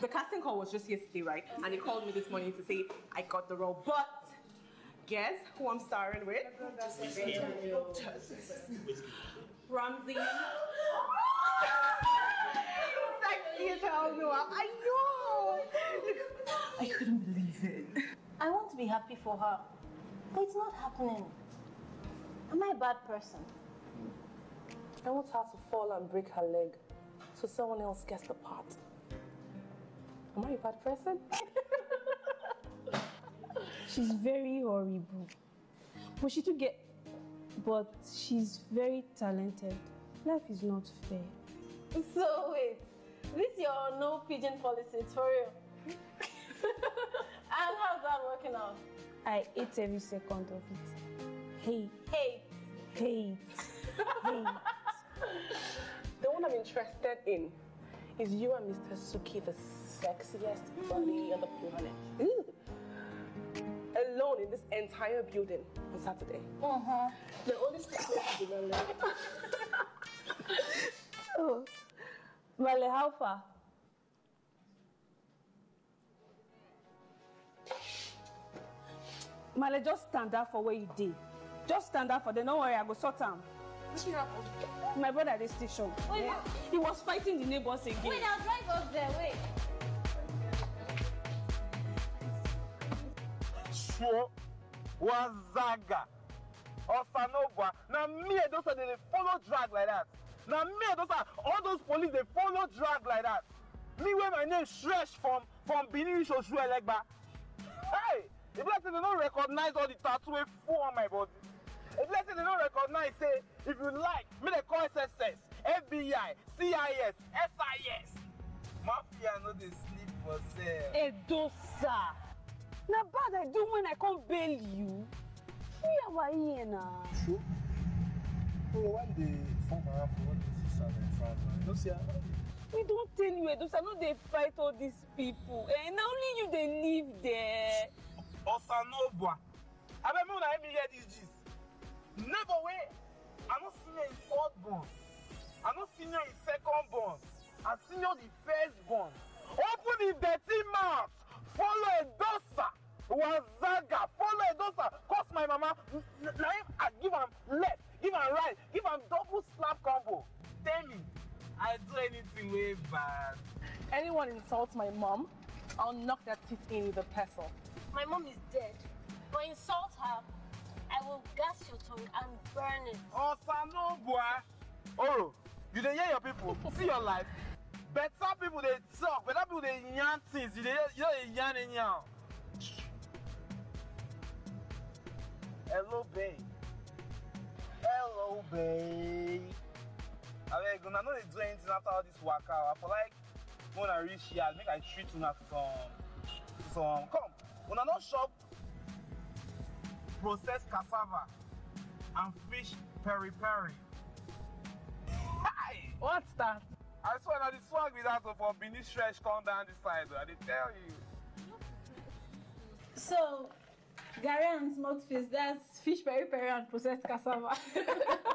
The casting call was just yesterday, right? And they called me this morning to say I got the role. But guess who I'm starring with? Ramsey. Sexy as hell, Noah. I know. I couldn't believe it. I want to be happy for her, but it's not happening. Am I a bad person? I want her to fall and break her leg so someone else gets the part. Am I a bad person? She's very horrible. But she's very talented. Life is not fair. So wait, this your no pigeon policy, it's for real? And how's that working out? I ate every second of it. Hate. The one I'm interested in is you and Mr. Suki, the sexiest body on the planet. Ooh. Alone in this entire building on Saturday. The only place to be alone. Oh, Male, how far? Male, just stand up for where you did. Just stand up for them. Don't worry, I go sort them. What's happened? My brother at the station. Wait, he was fighting the neighbors again. Wait, I'll drive up there. Wait. Sure. Wazaga. Osanobwa. Now me and those are they follow drag like that. Now me and those are all those police they follow drag like that. Me where my name Shresh from Benin Shoshu Elegba. Hey! If let's say they don't recognize all the tattoo we full on my body. If let's say they don't recognize, say, if you like, me they call SSS, FBI, CIS, SIS. Mafia know they sleep for sale. Edosa. Now bad I do when I come bail you. We are here now. True. Oh, when they form around for all this and France, no see. We don't tell you, Edosa, no they fight all these people. And only you they live there. Osanobwa. I remember when I hear these G's. Never way. I'm not senior in fourth born. I'm not senior in second born. I'm senior the first born. Open the dirty mouth. Follow Edosa. Wazaga. Follow Edosa. Cause my mama. Now I give him left, give him right, give him double slap combo. Tell me, I do anything way bad. Anyone insults my mom, I'll knock their teeth in with a pestle. My mom is dead. But insult her, I will gas your tongue and burn it. Osanobwa. Oh, you dey hear your people. See your life. Better people they talk, better people they yarn things. You dey yarn anyhow. Hello, babe. Hello, babe. I know they do anything after all this waka. I feel like when I reach here, make I treat you now some. Come. When I don't shop processed cassava and fish peri-peri. Hi! What's that? I saw now the swag with that for Benin Stretch come down this side. I did tell you. So, Gary and smoked fish, that's fish peri-peri and processed cassava.